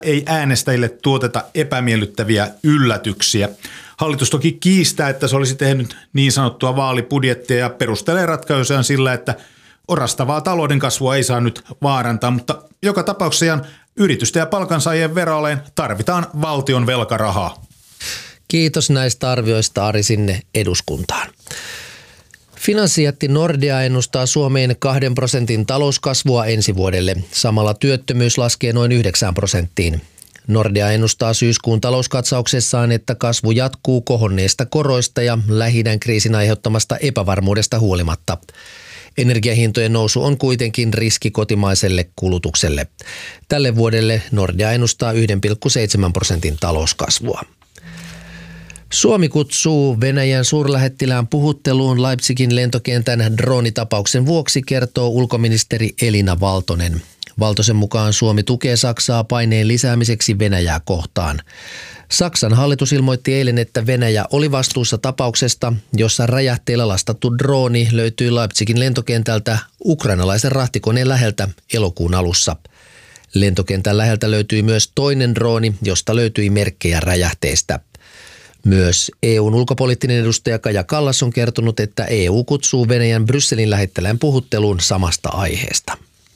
ei äänestäjille tuoteta epämiellyttäviä yllätyksiä. Hallitus toki kiistää, että se olisi tehnyt niin sanottua vaalibudjettia ja perustelee ratkaisuaan sillä, että orastavaa talouden kasvua ei saa nyt vaarantaa, mutta joka tapauksessa yritysten ja palkansaajien veroaleen tarvitaan valtion velkarahaa. Kiitos näistä arvioista, Ari, sinne eduskuntaan. Finanssijätti Nordea ennustaa Suomeen 2% talouskasvua ensi vuodelle. Samalla työttömyys laskee noin 9%. Nordea ennustaa syyskuun talouskatsauksessaan, että kasvu jatkuu kohonneista koroista ja Lähi-idän kriisin aiheuttamasta epävarmuudesta huolimatta. Energiahintojen nousu on kuitenkin riski kotimaiselle kulutukselle. Tälle vuodelle Nordea ennustaa 1,7% talouskasvua. Suomi kutsuu Venäjän suurlähettilään puhutteluun Leipzigin lentokentän droonitapauksen vuoksi, kertoo ulkoministeri Elina Valtonen. Valtosen mukaan Suomi tukee Saksaa paineen lisäämiseksi Venäjää kohtaan. Saksan hallitus ilmoitti eilen, että Venäjä oli vastuussa tapauksesta, jossa räjähteellä lastattu drooni löytyi Leipzigin lentokentältä ukrainalaisen rahtikoneen läheltä elokuun alussa. Lentokentän läheltä löytyi myös toinen drooni, josta löytyi merkkejä räjähteestä. Myös EU:n ulkopoliittinen edustaja Kaja Kallas on kertonut, että EU kutsuu Venäjän Brysselin lähettilään puhutteluun samasta aiheesta.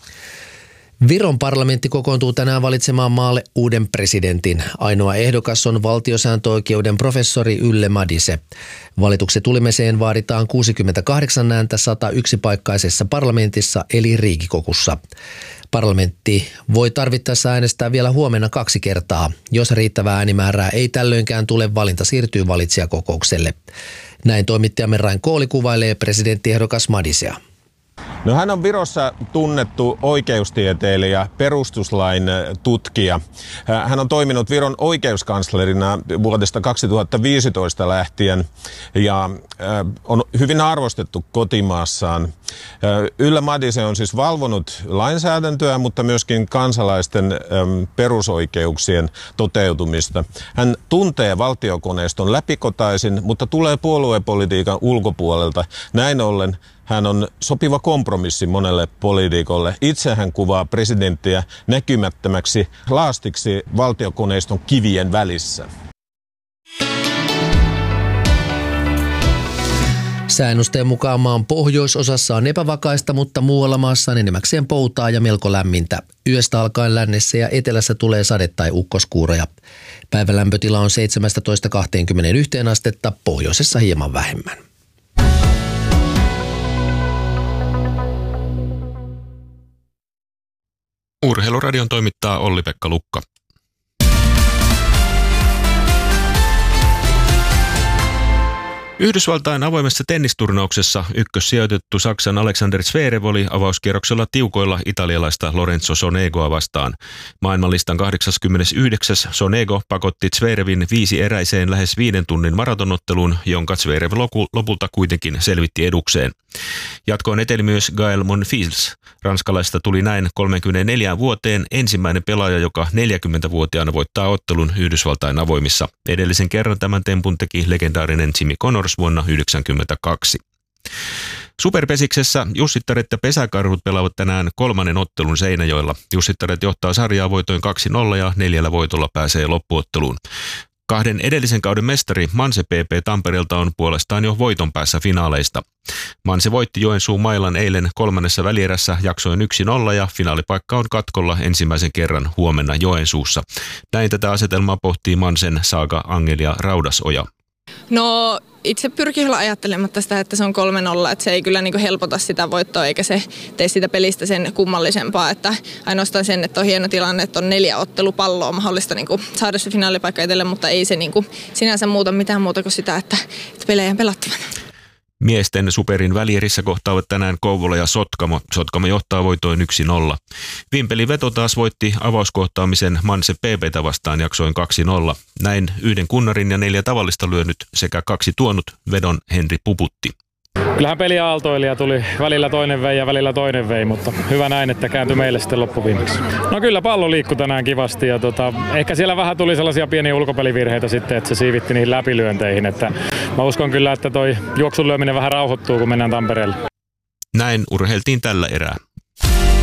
Viron parlamentti kokoontuu tänään valitsemaan maalle uuden presidentin. Ainoa ehdokas on valtiosääntöoikeuden professori Ylle Madise. Valituksen tulemeseen vaaditaan 68 ääntä 101-paikkaisessa parlamentissa eli Riikikokussa. Parlamentti voi tarvittaessa äänestää vielä huomenna 2 kertaa. Jos riittävää äänimäärää ei tällöinkään tule, valinta siirtyy valitsijakokoukselle. Näin toimittajamme Rain Kooli kuvailee presidenttiehdokas Madisea. No, hän on Virossa tunnettu oikeustieteilijä, perustuslain tutkija. Hän on toiminut Viron oikeuskanslerina vuodesta 2015 lähtien ja on hyvin arvostettu kotimaassaan. Ylle Madise on siis valvonut lainsäädäntöä, mutta myöskin kansalaisten perusoikeuksien toteutumista. Hän tuntee valtiokoneiston läpikotaisin, mutta tulee puoluepolitiikan ulkopuolelta. Näin ollen hän on sopiva kompromissi monelle poliitikolle. Itse hän kuvaa presidenttiä näkymättömäksi laastiksi valtiokoneiston kivien välissä. Säännösten mukaan maan pohjoisosassa on epävakaista, mutta muualla maassa on enemmäkseen poutaa ja melko lämmintä. Yöstä alkaen lännessä ja etelässä tulee sade- tai ukkoskuuroja. Päivän lämpötila on 17–21 astetta, pohjoisessa hieman vähemmän. Urheiluradion toimittaa Olli-Pekka Lukka. Yhdysvaltain avoimessa tennisturnauksessa ykkössijoitettu Saksan Alexander Zverev oli avauskierroksella tiukoilla italialaista Lorenzo Sonegoa vastaan. Maailmanlistan 89. Sonego pakotti Zverevin 5-eräiseen lähes 5 tunnin maratonotteluun, jonka Zverev lopulta kuitenkin selvitti edukseen. Jatkoon eteli myös Gael Monfils. Ranskalaista tuli näin 34 vuoteen ensimmäinen pelaaja, joka 40-vuotiaana voittaa ottelun Yhdysvaltain avoimissa. Edellisen kerran tämän tempun teki legendaarinen Jimmy Connors vuonna 1992. Superpesiksessä Jussittaret ja Pesäkarhut pelaavat tänään 3. ottelun Seinäjoella. Jussittaret johtaa sarjaa voitoin 2-0 ja 4 voitolla pääsee loppuotteluun. 2 edellisen kauden mestari Manse PP Tampereelta on puolestaan jo voiton päässä finaaleista. Manse voitti Joensuun Mailan eilen 3. välierässä jaksoin 1-0 ja finaalipaikka on katkolla ensimmäisen kerran huomenna Joensuussa. Näin tätä asetelmaa pohtii Mansen Saaga Angelia Raudasoja. No, itse pyrkii olla ajattelematta sitä, että se on 3-0, että se ei kyllä niin helpota sitä voittoa eikä se tee sitä pelistä sen kummallisempaa, että ainoastaan sen, että on hieno tilanne, että on 4 ottelupalloa mahdollista niin saada se finaalipaikka itselle, mutta ei se niin sinänsä muuta mitään muuta kuin sitä, että pelejä on pelattavana. Miesten superin välierissä kohtaavat tänään Kouvola ja Sotkamo. Sotkamo johtaa voitoin 1-0. Vimpelin Veto taas voitti avauskohtaamisen Manse PP:tä vastaan jaksoin 2-0. Näin 1 kunnarin ja 4 tavallista lyönyt sekä 2 tuonut Vedon Henri Puputti. Kyllähän peli aaltoili ja tuli välillä toinen vei ja välillä toinen vei, mutta hyvä näin, että kääntyi meille sitten loppuviimeksi. No kyllä pallo liikkui tänään kivasti ja ehkä siellä vähän tuli sellaisia pieniä ulkopelivirheitä sitten, että se siivitti niihin läpilyönteihin. Että mä uskon kyllä, että toi juoksun lyöminen vähän rauhoittuu, kun mennään Tampereelle. Näin urheiltiin tällä erää.